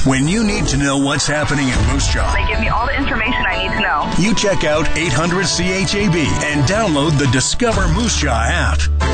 When you need to know what's happening in Moose Jaw, They give me all the information I need to know. you check out 800 CHAB and download the Discover Moose Jaw app.